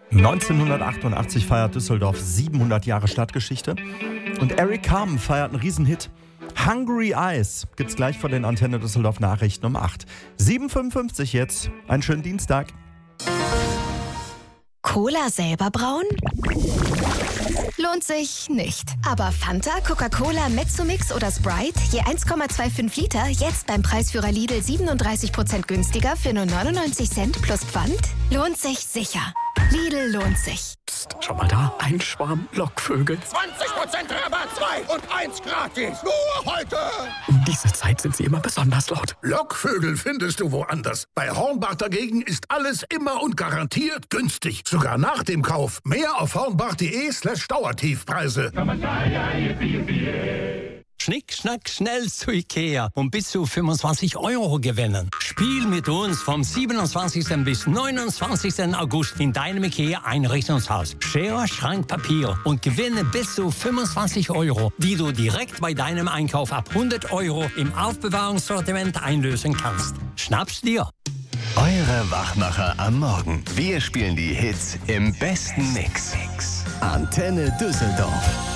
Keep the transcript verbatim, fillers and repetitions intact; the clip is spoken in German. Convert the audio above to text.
neunzehnhundertachtundachtzig feiert Düsseldorf siebenhundert Jahre Stadtgeschichte. Und Eric Carmen feiert einen Riesenhit. Hungry Eyes gibt's gleich vor den Antenne Düsseldorf Nachrichten um acht. sieben Uhr fünfundfünfzig jetzt. Einen schönen Dienstag. Cola selber brauen? Lohnt sich nicht. Aber Fanta, Coca-Cola, Mezzomix oder Sprite, je eins Komma fünfundzwanzig Liter, jetzt beim Preisführer Lidl siebenunddreißig Prozent günstiger für nur neunundneunzig Cent plus Pfand? Lohnt sich sicher. Lidl lohnt sich. Psst, schau mal da, ein Schwarm Lockvögel. zwanzig Prozent Rabatt, zwei und eins gratis. Nur heute. Um diese Zeit sind sie immer besonders laut. Lockvögel findest du woanders. Bei Hornbach dagegen ist alles immer und garantiert günstig. Sogar nach dem Kauf. Mehr auf hornbach.de slash Dauertiefpreise. Schnick, schnack, schnell zu Ikea und bis zu fünfundzwanzig Euro gewinnen. Spiel mit uns vom siebenundzwanzigsten bis neunundzwanzigsten August in deinem Ikea-Einrichtungshaus. Schere, Schrank, Papier und gewinne bis zu fünfundzwanzig Euro, die du direkt bei deinem Einkauf ab hundert Euro im Aufbewahrungssortiment einlösen kannst. Schnapp's dir! Eure Wachmacher am Morgen. Wir spielen die Hits im besten Mix. Antenne Düsseldorf.